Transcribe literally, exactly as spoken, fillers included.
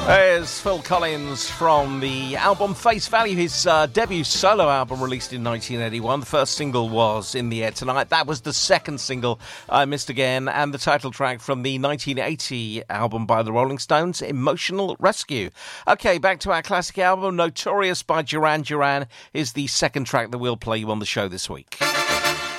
There's Phil Collins from the album Face Value, his uh, debut solo album released in nineteen eighty-one. The first single was In the Air Tonight. That was the second single, I Missed Again, and the title track from the nineteen eighty album by the Rolling Stones, Emotional Rescue. OK, back to our classic album, Notorious by Duran Duran, is the second track that we'll play you on the show this week.